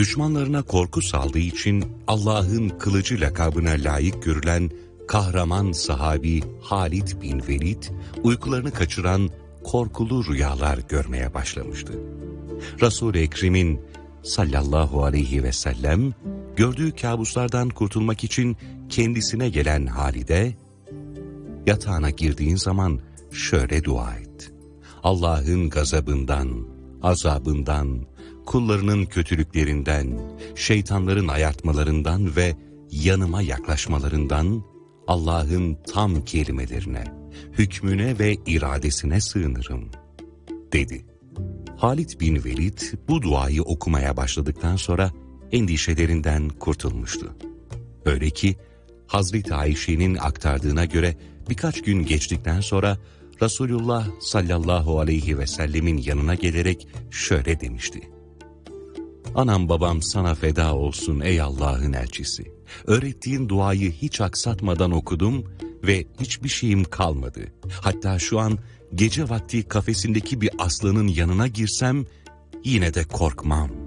Düşmanlarına korku saldığı için Allah'ın kılıcı lakabına layık görülen kahraman sahabi Halid bin Velid, uykularını kaçıran korkulu rüyalar görmeye başlamıştı. Resul-i Ekrem'in sallallahu aleyhi ve sellem, gördüğü kabuslardan kurtulmak için kendisine gelen Halid'e, yatağına girdiğin zaman şöyle dua et: Allah'ın gazabından, azabından, kullarının kötülüklerinden, şeytanların ayartmalarından ve yanıma yaklaşmalarından Allah'ın tam kelimelerine, hükmüne ve iradesine sığınırım, dedi. Halid bin Velid bu duayı okumaya başladıktan sonra endişelerinden kurtulmuştu. Öyle ki Hazreti Ayşe'nin aktardığına göre birkaç gün geçtikten sonra Resulullah sallallahu aleyhi ve sellemin yanına gelerek şöyle demişti: Anam babam sana feda olsun ey Allah'ın elçisi. Öğrettiğin duayı hiç aksatmadan okudum ve hiçbir şeyim kalmadı. Hatta şu an gece vakti kafesindeki bir aslanın yanına girsem yine de korkmam.